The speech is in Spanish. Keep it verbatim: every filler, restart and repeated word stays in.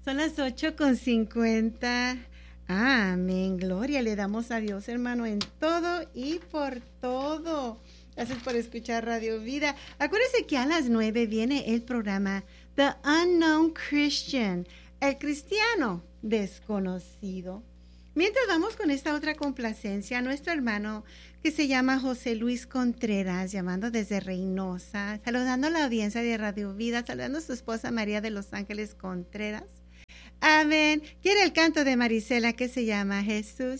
Son las ocho con cincuenta. Amén. Gloria le damos a Dios, hermano, en todo y por todo. Gracias por escuchar Radio Vida. Acuérdese que a las nueve viene el programa The Unknown Christian, el cristiano desconocido. Mientras vamos con esta otra complacencia, nuestro hermano que se llama José Luis Contreras, llamando desde Reynosa, saludando a la audiencia de Radio Vida, saludando a su esposa María de Los Ángeles Contreras. Amén. Quiere el canto de Marisela que se llama Jesús